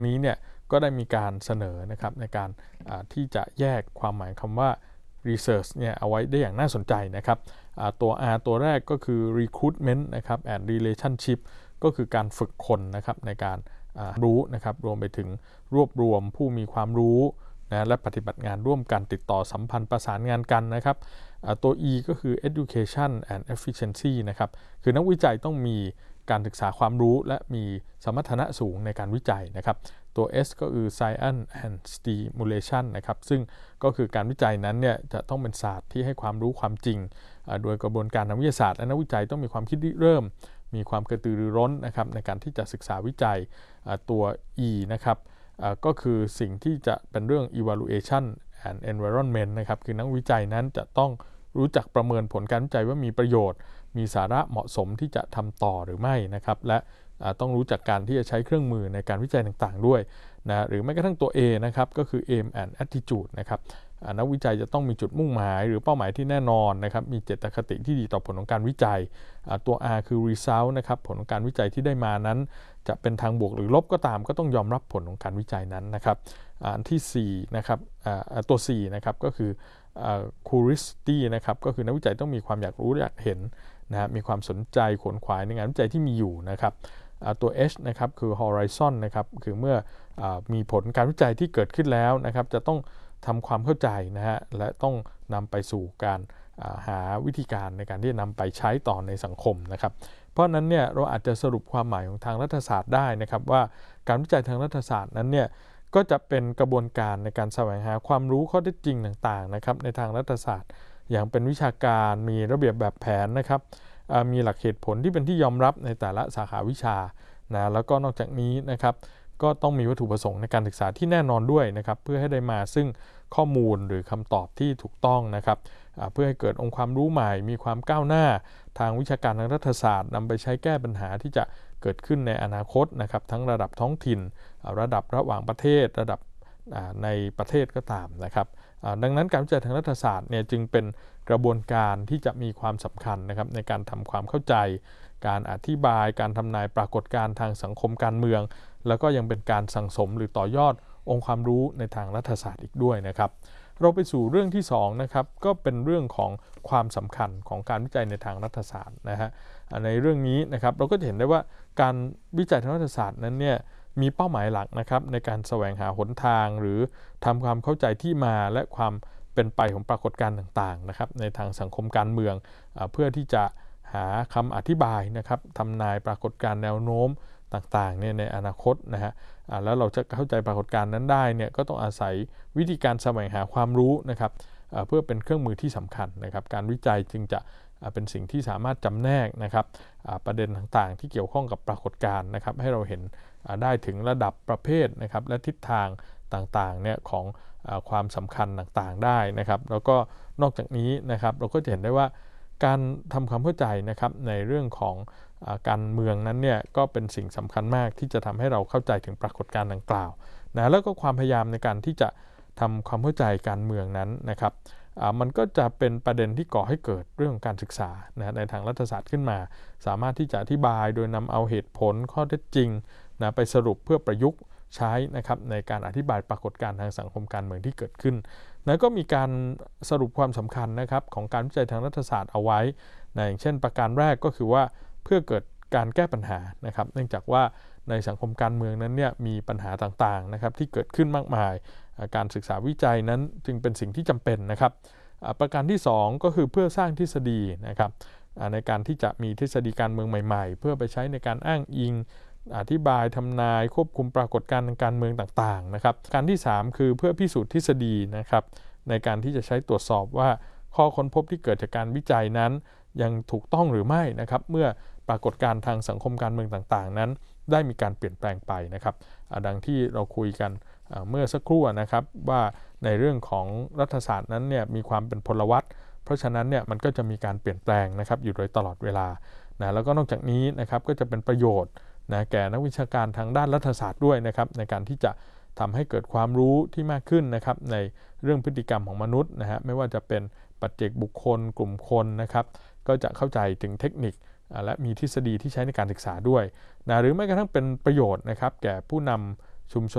นี้เนี่ยก็ได้มีการเสนอนะครับในการที่จะแยกความหมายคำว่า research เนี่ยเอาไว้ได้อย่างน่าสนใจนะครับตัว R ตัวแรกก็คือ recruitment นะครับ and relationship ก็คือการฝึกคนนะครับในการรู้นะครับรวมไปถึงรวบรวมผู้มีความรู้นะและปฏิบัติงานร่วมกันติดต่อสัมพันธ์ประสานงานกันนะครับตัว E ก็คือ education and efficiency นะครับคือนักวิจัยต้องมีการศึกษาความรู้และมีสมรรถนะสูงในการวิจัยนะครับตัว S ก็คือ science and stimulation นะครับซึ่งก็คือการวิจัยนั้นเนี่ยจะต้องเป็นศาสตร์ที่ให้ความรู้ความจริงโดยกระบวนการทางวิทยาศาสตร์และนักวิจัยต้องมีความคิดริเริ่มมีความกระตือรือร้นนะครับในการที่จะศึกษาวิจัยตัว E นะครับก็คือสิ่งที่จะเป็นเรื่อง evaluation and environment นะครับคือนักวิจัยนั้นจะต้องรู้จักประเมินผลการวิจัยว่ามีประโยชน์มีสาระเหมาะสมที่จะทำต่อหรือไม่นะครับและต้องรู้จักการที่จะใช้เครื่องมือในการวิจัยต่างๆด้วยนะหรือแม้กระทั่งตัว A นะครับก็คือ aim and attitude นะครับนักวิจัยจะต้องมีจุดมุ่งหมายหรือเป้าหมายที่แน่นอนนะครับมีเจตคติที่ดีต่อผลของการวิจัยตัว R คือ result นะครับผลของการวิจัยที่ได้มานั้นจะเป็นทางบวกหรือลบก็ตามก็ต้องยอมรับผลของการวิจัยนั้นนะครับอันที่4นะครับตัว C นะครับก็คือcuriosity นะครับก็คือนักวิจัยต้องมีความอยากรู้อยากเห็นนะมีความสนใจขวนขวายในงานวิจัยที่มีอยู่นะครับตัว H นะครับคือ horizon นะครับคือเมื่อมีผลการวิจัยที่เกิดขึ้นแล้วนะครับจะต้องทำความเข้าใจนะฮะและต้องนำไปสู่การหาวิธีการในการที่จะนำไปใช้ต่อในสังคมนะครับเพราะนั้นเนี่ยเราอาจจะสรุปความหมายของทางรัฐศาสตร์ได้นะครับว่าการวิจัยทางรัฐศาสตร์นั้นเนี่ยก็จะเป็นกระบวนการในการแสวงหาความรู้ข้อเท็จจริงต่างๆนะครับในทางรัฐศาสตร์อย่างเป็นวิชาการมีระเบียบแบบแผนนะครับมีหลักเหตุผลที่เป็นที่ยอมรับในแต่ละสาขาวิชานะแล้วก็นอกจากนี้นะครับก็ต้องมีวัตถุประสงค์ในการศึกษาที่แน่นอนด้วยนะครับเพื่อให้ได้มาซึ่งข้อมูลหรือคำตอบที่ถูกต้องนะครับเพื่อให้เกิดองค์ความรู้ใหม่มีความก้าวหน้าทางวิชาการทางรัฐศาสตร์นำไปใช้แก้ปัญหาที่จะเกิดขึ้นในอนาคตนะครับทั้งระดับท้องถิ่นระดับระหว่างประเทศระดับในประเทศก็ตามนะครับดังนั้นการวิจัยทางรัฐศาสตร์เนี่ยจึงเป็นกระบวนการที่จะมีความสำคัญนะครับในการทำความเข้าใจการอธิบายการทำนายปรากฏการณ์ทางสังคมการเมืองแล้วก็ยังเป็นการสั่งสมหรือต่อยอดองค์ความรู้ในทางรัฐศาสตร์อีกด้วยนะครับเราไปสู่เรื่องที่2นะครับก็เป็นเรื่องของความสำคัญของการวิจัยในทางรัฐศาสตร์นะฮะในเรื่องนี้นะครับเราก็จะเห็นได้ว่าการวิจัยทางรัฐศาสตร์นั้นเนี่ยมีเป้าหมายหลักนะครับในการแสวงหาหนทางหรือทำความเข้าใจที่มาและความเป็นไปของปรากฏการณ์ต่างๆนะครับในทางสังคมการเมืองเพื่อที่จะหาคำอธิบายนะครับทำนายปรากฏการณ์แนวโน้มต่างๆเนี่ยในอนาคตนะฮะแล้วเราจะเข้าใจปรากฏการณ์นั้นได้เนี่ยก็ต้องอาศัยวิธีการแสวงหาความรู้นะครับเพื่อเป็นเครื่องมือที่สำคัญนะครับการวิจัยจึงจะเป็นสิ่งที่สามารถจำแนกนะครับประเด็นต่างๆที่เกี่ยวข้องกับปรากฏการณ์นะครับให้เราเห็นได้ถึงระดับประเภทนะครับและทิศทางต่างๆเนี่ยของความสำคัญต่างๆได้นะครับแล้วก็นอกจากนี้นะครับเราก็จะเห็นได้ว่าการทำความเข้าใจนะครับในเรื่องของการเมืองนั้นเนี่ยก็เป็นสิ่งสำคัญมากที่จะทำให้เราเข้าใจถึงปรากฏการณ์ดังกล่าวนะแล้วก็ความพยายามในการที่จะทำความเข้าใจการเมืองนั้นนะครับมันก็จะเป็นประเด็นที่ก่อให้เกิดเรื่องของการศึกษานะในทางรัฐศาสตร์ขึ้นมาสามารถที่จะอธิบายโดยนำเอาเหตุผลข้อเท็จจริงนะไปสรุปเพื่อประยุกต์ใช้นะครับในการอธิบายปรากฏการณ์ทางสังคมการเมืองที่เกิดขึ้นนะก็มีการสรุปความสำคัญนะครับของการวิจัยทางรัฐศาสตร์เอาไว้นะอย่างเช่นประการแรกก็คือว่าเพื่อเกิดการแก้ปัญหานะครับเนื่องจากว่าในสังคมการเมืองนั้นเนี่ยมีปัญหาต่างๆนะครับที่เกิดขึ้นมากมายการศึกษาวิจัยนั้นจึงเป็นสิ่งที่จำเป็นนะครับประการที่2ก็คือเพื่อสร้างทฤษฎีนะครับในการที่จะมีทฤษฎีการเมืองใหม่ๆเพื่อไปใช้ในการอ้างอิงอธิบายทำนายควบคุมปรากฏการณ์ทางการเมืองต่างๆนะครับการที่3คือเพื่อพิสูจน์ทฤษฎีนะครับในการที่จะใช้ตรวจสอบว่าข้อค้นพบที่เกิดจากการวิจัยนั้นยังถูกต้องหรือไม่นะครับเมื่อปรากฏการณ์ทางสังคมการเมืองต่างๆนั้นได้มีการเปลี่ยนแปลงไปนะครับดังที่เราคุยกันเมื่อสักครู่นะครับว่าในเรื่องของรัฐศาสตร์นั้นเนี่ยมีความเป็นพลวัตเพราะฉะนั้นเนี่ยมันก็จะมีการเปลี่ยนแปลงนะครับอยู่โดยตลอดเวลานะแล้วก็นอกจากนี้นะครับก็จะเป็นประโยชน์นะแก่นักวิชาการทางด้านรัฐศาสตร์ด้วยนะครับในการที่จะทำให้เกิดความรู้ที่มากขึ้นนะครับในเรื่องพฤติกรรมของมนุษย์นะฮะไม่ว่าจะเป็นปัจเจกบุคคลกลุ่มคนนะครับก็จะเข้าใจถึงเทคนิคและมีทฤษฎีที่ใช้ในการศึกษาด้วยนะหรือแม้กระทั่งเป็นประโยชน์นะครับแก่ผู้นำชุมชน